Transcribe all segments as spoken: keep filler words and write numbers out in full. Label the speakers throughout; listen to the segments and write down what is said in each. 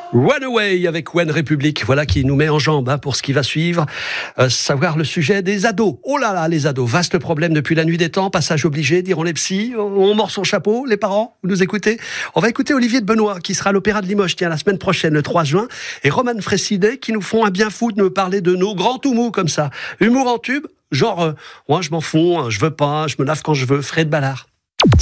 Speaker 1: Runaway avec One Republic, voilà qui nous met en jambe hein, pour ce qui va suivre, euh, savoir le sujet des ados. Oh là là, les ados, vaste problème depuis la nuit des temps, passage obligé, diront les psys, on mord son chapeau, les parents, vous nous écoutez. On va écouter Olivier de Benoît qui sera à l'Opéra de Limoges, tiens, la semaine prochaine, le trois juin, et Roman Frécinet qui nous font un bien fou de me parler de nos grands tout mous comme ça. Humour en tube, genre, euh, moi je m'en fous, hein, je veux pas, je me lave quand je veux, Fred Ballard.
Speaker 2: Quoi ?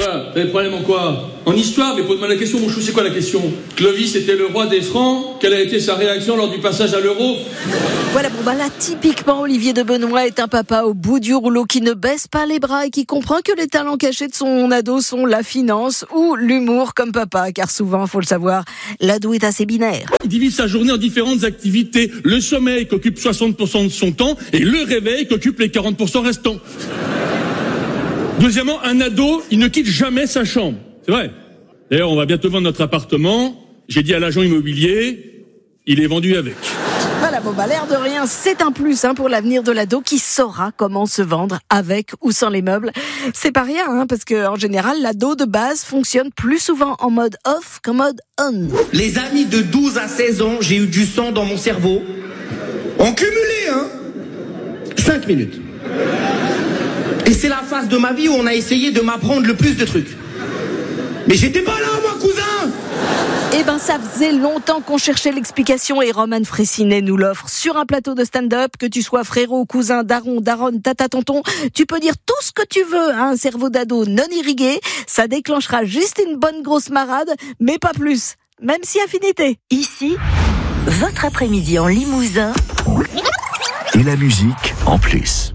Speaker 2: T'as des problèmes en quoi ? En histoire, mais pose-moi la question, mon chou, c'est quoi la question ? Clovis était le roi des Francs, quelle a été sa réaction lors du passage à l'euro ?
Speaker 3: Voilà, bon bah là, typiquement, Olivier de Benoît est un papa au bout du rouleau qui ne baisse pas les bras et qui comprend que les talents cachés de son ado sont la finance ou l'humour comme papa, car souvent, faut le savoir, l'ado est assez binaire.
Speaker 2: Il divise sa journée en différentes activités. Le sommeil qui occupe soixante pour cent de son temps et le réveil qui occupe les quarante pour cent restants. Deuxièmement, un ado, il ne quitte jamais sa chambre. C'est vrai. D'ailleurs, on va bientôt vendre notre appartement. J'ai dit à l'agent immobilier, il est vendu avec.
Speaker 3: Voilà, bon bah l'air de rien, c'est un plus hein, pour l'avenir de l'ado qui saura comment se vendre avec ou sans les meubles. C'est pas rien, hein, parce qu'en général, l'ado de base fonctionne plus souvent en mode off qu'en mode on.
Speaker 4: Les amis de douze à seize ans, j'ai eu du sang dans mon cerveau. En cumulé, hein cinq minutes. Et c'est la phase de ma vie où on a essayé de m'apprendre le plus de trucs. Mais j'étais pas là, moi, cousin!
Speaker 3: Eh ben, ça faisait longtemps qu'on cherchait l'explication et Roman Frécinet nous l'offre sur un plateau de stand-up. Que tu sois frérot, cousin, daron, daronne, tata, tonton, tu peux dire tout ce que tu veux à un cerveau d'ado non irrigué. Ça déclenchera juste une bonne grosse marade, mais pas plus. Même si affinité.
Speaker 5: Ici, votre après-midi en Limousin.
Speaker 6: Et la musique en plus.